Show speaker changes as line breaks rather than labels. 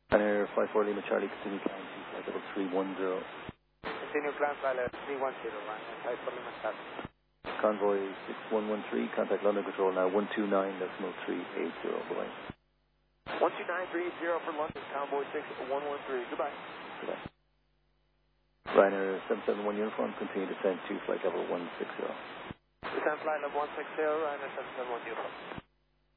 Ryanair 54 Lima Charlie, continue climb, flight level 310.
Continue climb, flight level 310, Ryanair 54 Lima Charlie.
Convoy 6113, contact London Control now 129.380, bye-bye.
129.380 for London, Convoy 6113, goodbye.
Goodbye. Ryanair 771 uniform, continue descent to flight level 160.
Descent flight level 160, Ryanair 771 uniform.